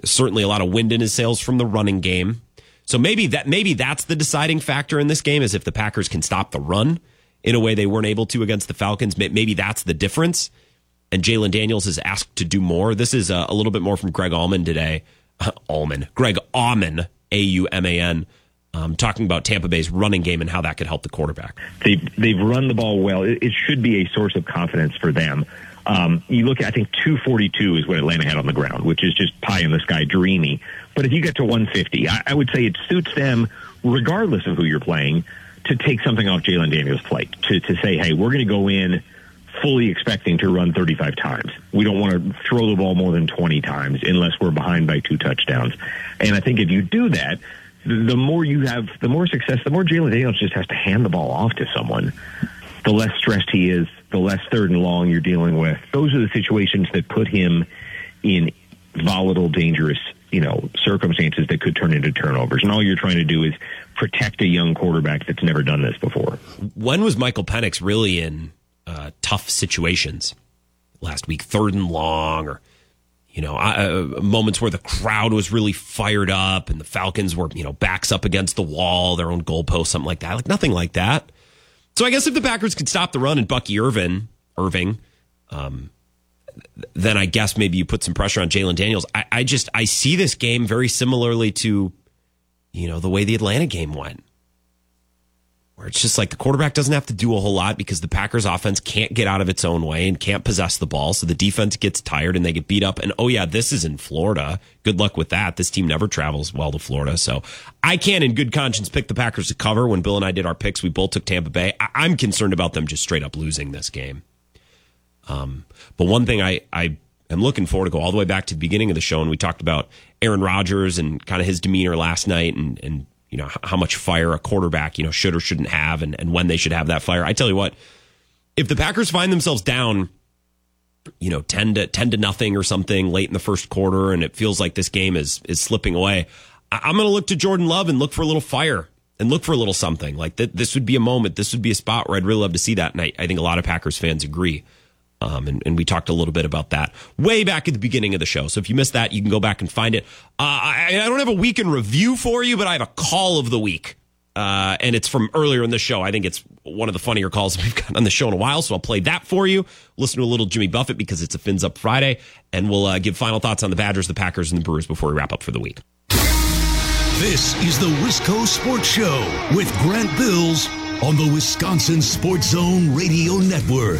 certainly a lot of wind in his sails from the running game. So maybe that's the deciding factor in this game, is if the Packers can stop the run in a way they weren't able to against the Falcons. Maybe that's the difference. And Jalen Daniels is asked to do more. This is a little bit more from Greg Auman today. Greg Auman, A-U-M-A-N, talking about Tampa Bay's running game and how that could help the quarterback. They've run the ball well. It should be a source of confidence for them. You look at, I think 242 is what Atlanta had on the ground, which is just pie in the sky, dreamy. But if you get to 150, I would say it suits them, regardless of who you're playing, to take something off Jalen Daniels' plate, to say, hey, we're going to go in fully expecting to run 35 times. We don't want to throw the ball more than 20 times unless we're behind by 2 touchdowns. And I think if you do that, the more you have, the more success, the more Jalen Daniels just has to hand the ball off to someone. The less stressed he is, the less third and long you're dealing with. Those are the situations that put him in volatile, dangerous, circumstances that could turn into turnovers. And all you're trying to do is protect a young quarterback that's never done this before. When was Michael Penix really in tough situations last week? Third and long, or moments where the crowd was really fired up and the Falcons were backs up against the wall, their own goalpost, something like that. Like nothing like that. So I guess if the Packers could stop the run and Bucky Irving, then I guess maybe you put some pressure on Jalen Daniels. I see this game very similarly to, the way the Atlanta game went, where it's just like the quarterback doesn't have to do a whole lot because the Packers offense can't get out of its own way and can't possess the ball. So the defense gets tired and they get beat up. And oh yeah, this is in Florida. Good luck with that. This team never travels well to Florida. So I can't in good conscience pick the Packers to cover. When Bill and I did our picks, we both took Tampa Bay. I'm concerned about them just straight up losing this game. But one thing I am looking forward to, go all the way back to the beginning of the show, and we talked about Aaron Rodgers and kind of his demeanor last night and how much fire a quarterback, should or shouldn't have and when they should have that fire. I tell you what, if the Packers find themselves down, 10 to nothing or something late in the first quarter, and it feels like this game is slipping away, I'm going to look to Jordan Love and look for a little fire and look for a little something. Like this would be a moment. This would be a spot where I'd really love to see that. And I think a lot of Packers fans agree. And we talked a little bit about that way back at the beginning of the show. So if you missed that, you can go back and find it. I don't have a week in review for you, but I have a call of the week. And it's from earlier in the show. I think it's one of the funnier calls we've got on the show in a while. So I'll play that for you. Listen to a little Jimmy Buffett because it's a Fins Up Friday. And we'll give final thoughts on the Badgers, the Packers, and the Brewers before we wrap up for the week. This is the Wisco Sports Show with Grant Bills on the Wisconsin Sports Zone Radio Network.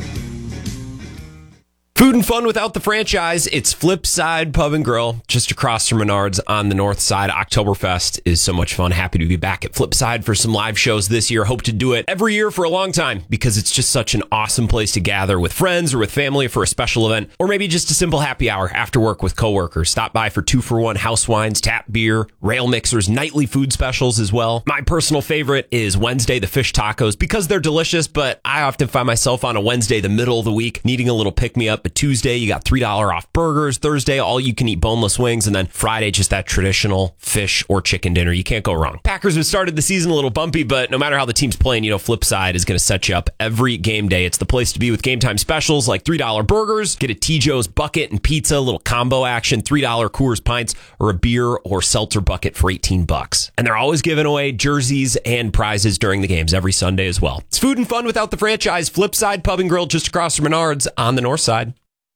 Food and fun without the franchise. It's Flipside Pub and Grill, just across from Menards on the north side. Oktoberfest is so much fun. Happy to be back at Flipside for some live shows this year. Hope to do it every year for a long time because it's just such an awesome place to gather with friends or with family for a special event, or maybe just a simple happy hour after work with coworkers. Stop by for 2-for-1 house wines, tap beer, rail mixers, nightly food specials as well. My personal favorite is Wednesday, the fish tacos, because they're delicious, but I often find myself on a Wednesday, the middle of the week, needing a little pick-me-up. Tuesday, you got $3 off burgers. Thursday, all you can eat boneless wings. And then Friday, just that traditional fish or chicken dinner. You can't go wrong. Packers have started the season a little bumpy, but no matter how the team's playing, Flipside is going to set you up every game day. It's the place to be with game time specials like $3 burgers, get a T-Joe's bucket and pizza, a little combo action, $3 Coors pints, or a beer or seltzer bucket for $18. And they're always giving away jerseys and prizes during the games every Sunday as well. It's food and fun without the franchise. Flipside Pub and Grill just across from Menards on the north side.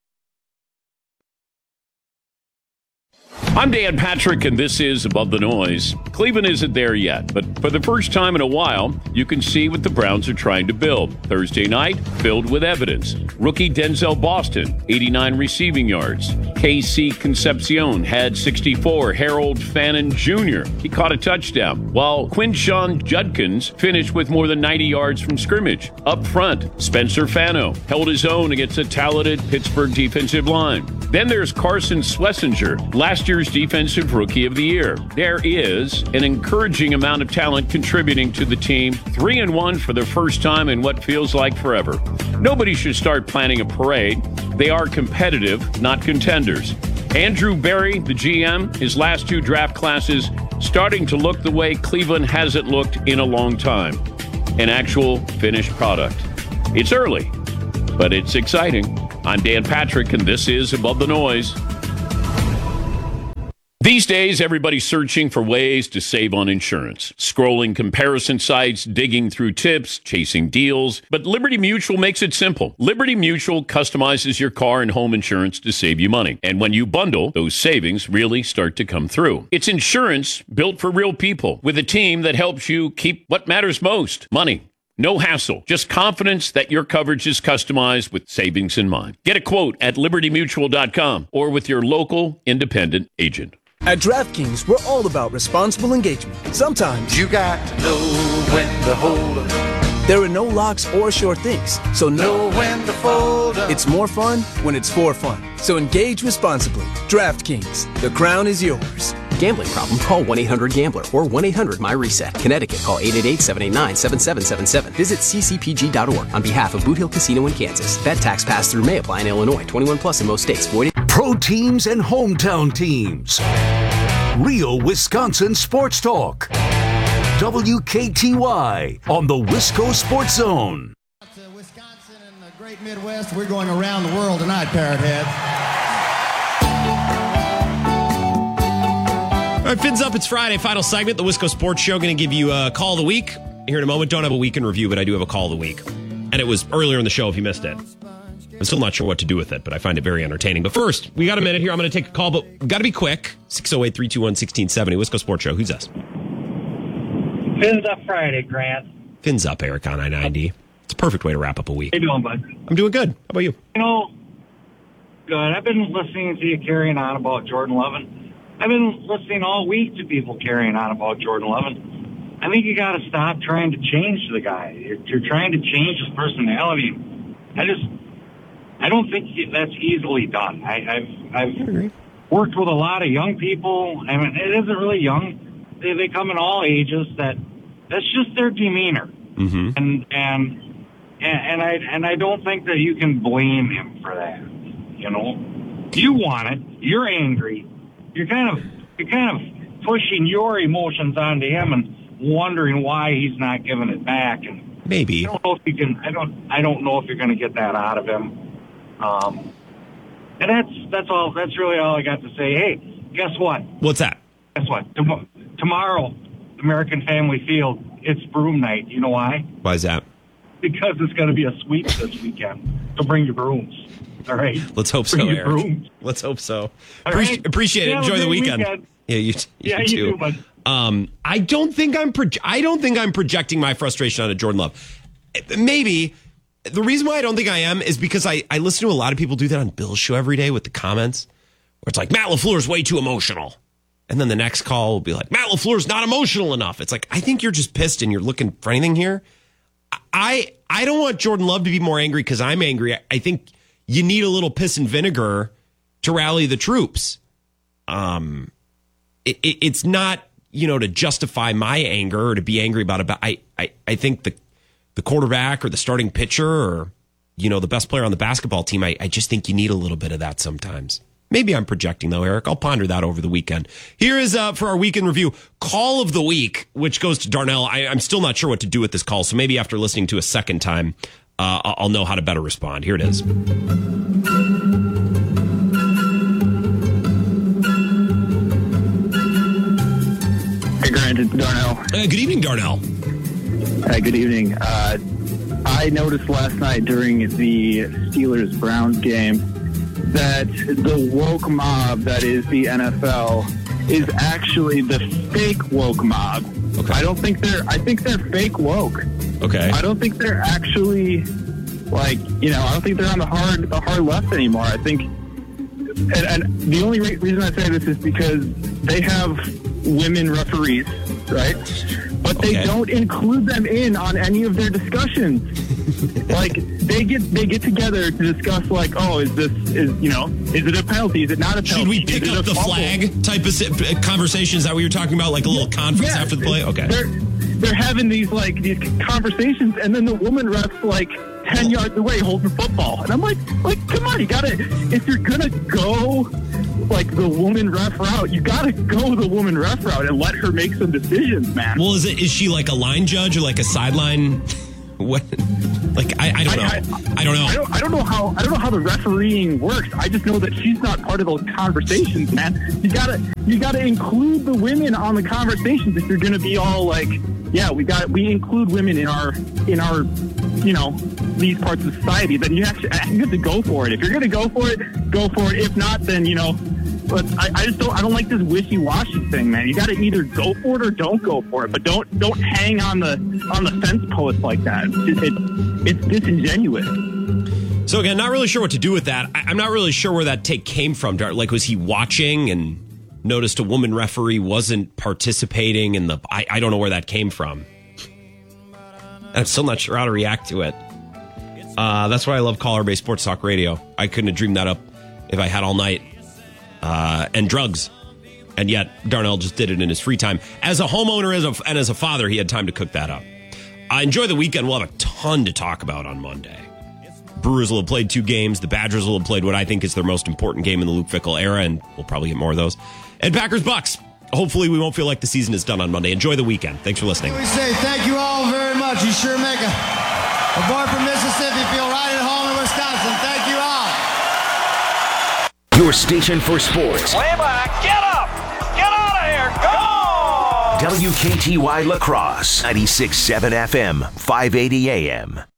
I'm Dan Patrick, and this is Above the Noise. Cleveland isn't there yet, but for the first time in a while, you can see what the Browns are trying to build. Thursday night, filled with evidence. Rookie Denzel Boston, 89 receiving yards. KC Concepcion had 64. Harold Fannin Jr., he caught a touchdown. While Quinshon Judkins finished with more than 90 yards from scrimmage. Up front, Spencer Fano held his own against a talented Pittsburgh defensive line. Then there's Carson Schlesinger, last year's Defensive Rookie of the Year. There is an encouraging amount of talent contributing to the team. 3-1 for the first time in what feels like forever. Nobody should start planning a parade. They are competitive, not contenders. Andrew Berry, the GM, his last 2 draft classes starting to look the way Cleveland hasn't looked in a long time. An actual finished product. It's early, but it's exciting. I'm Dan Patrick, and this is Above the Noise. These days, everybody's searching for ways to save on insurance. Scrolling comparison sites, digging through tips, chasing deals. But Liberty Mutual makes it simple. Liberty Mutual customizes your car and home insurance to save you money. And when you bundle, those savings really start to come through. It's insurance built for real people with a team that helps you keep what matters most, money. No hassle, just confidence that your coverage is customized with savings in mind. Get a quote at libertymutual.com or with your local independent agent. At DraftKings, we're all about responsible engagement. Sometimes you got to know when to hold up. There are no locks or sure things, so know when to fold up. It's more fun when it's for fun. So engage responsibly. DraftKings, the crown is yours. Gambling problem? Call 1-800-GAMBLER or 1-800-MY-RESET. Connecticut, call 888-789-7777. Visit ccpg.org on behalf of Boot Hill Casino in Kansas. Bet tax pass-through may apply in Illinois. 21 plus in most states. Void. Pro teams and hometown teams. Real Wisconsin Sports Talk. WKTY on the Wisco Sports Zone. To Wisconsin and the great Midwest, we're going around the world tonight, Parrot Heads. All right, Fins Up. It's Friday, final segment, the Wisco Sports Show. Going to give you a call of the week here in a moment. Don't have a week in review, but I do have a call of the week. And it was earlier in the show if you missed it. I'm still not sure what to do with it, but I find it very entertaining. But first, we got a minute here. I'm going to take a call, but we've got to be quick. 608-321-1670, Wisco Sports Show. Who's this? Fins Up Friday, Grant. Fins Up, Eric, on I-90. It's a perfect way to wrap up a week. How you doing, bud? I'm doing good. How about you? You know, good. I've been listening to you carrying on about Jordan Love. I've been listening all week to people carrying on about Jordan Love. I think you got to stop trying to change the guy. You're trying to change his personality. I don't think that's easily done. I've worked with a lot of young people. I mean, it isn't really young. They come in all ages. That's just their demeanor. Mm-hmm. And I don't think that you can blame him for that. You know, you want it. You're angry. You're kind of pushing your emotions onto him and wondering why he's not giving it back. And maybe I don't know if you can. I don't know if you're going to get that out of him. And that's all. That's really all I got to say. Hey, guess what? What's that? Guess what? Tomorrow, American Family Field, it's broom night. You know why? Why is that? Because it's going to be a sweep this weekend. So bring your brooms. All right. Let's hope so, Eric. Brooms. Let's hope so. Appreciate it. Enjoy the weekend. Yeah, you too. Bud. I don't think I'm projecting my frustration onto Jordan Love. Maybe the reason why I don't think I am is because I listen to a lot of people do that on Bill's show every day with the comments where it's like Matt LaFleur's way too emotional. And then the next call will be like, Matt LaFleur's not emotional enough. It's like, I think you're just pissed and you're looking for anything here. I don't want Jordan Love to be more angry because I'm angry. I think you need a little piss and vinegar to rally the troops. It's not, to justify my anger or to be angry about it. I think the quarterback or the starting pitcher or, the best player on the basketball team, I just think you need a little bit of that sometimes. Maybe I'm projecting, though, Eric. I'll ponder that over the weekend. Here is, for our weekend review, Call of the Week, which goes to Darnell. I'm still not sure what to do with this call, so maybe after listening to a second time, I'll know how to better respond. Here it is. Hey, Grant, it's Darnell. Good evening, Darnell. Hi, good evening. I noticed last night during the Steelers-Browns game that the woke mob that is the NFL is actually the fake woke mob. Okay. I think they're fake woke. Okay. I don't think they're actually I don't think they're on the hard left anymore. I think, and the only reason I say this is because they have women referees, right? But they don't include them in on any of their discussions. They get together to discuss is it a penalty? Is it not a penalty? Should we pick up the flag type of conversation? Is that what you're talking about? Like a little conference after the play? Okay. They're having these conversations, and then the woman ref's 10 yards away holding the football. And I'm like, come on, you gotta, if you're gonna go the woman ref route, you gotta go the woman ref route and let her make some decisions, man. Well, is she like a line judge or like a sideline? What? Like, I don't know. I don't know. I don't know how the refereeing works. I just know that she's not part of those conversations, man. You gotta include the women on the conversations if you're gonna be all like, yeah, we include women in our these parts of society. Then you have to go for it. If you're gonna go for it, go for it. If not, then But I don't like this wishy-washy thing, man. You got to either go for it or don't go for it, but don't hang on the fence post like that. It's disingenuous. So again, not really sure what to do with that. I'm not really sure where that take came from. Like, was he watching and noticed a woman referee wasn't participating in the? I don't know where that came from. I'm still not sure how to react to it. That's why I love caller-based sports talk radio. I couldn't have dreamed that up if I had all night. And drugs. And yet, Darnell just did it in his free time. As a homeowner and as a father, he had time to cook that up. Enjoy the weekend. We'll have a ton to talk about on Monday. Brewers will have played 2 games. The Badgers will have played what I think is their most important game in the Luke Fickell era, and we'll probably get more of those. And Packers-Bucks. Hopefully we won't feel like the season is done on Monday. Enjoy the weekend. Thanks for listening. We say thank you all very much. You sure make a boy from Mississippi feel right at home in Wisconsin. Thank you all. Your station for sports. Way back. Get up. Get out of here. Go. WKTY La Crosse, 96.7 FM, 580 AM.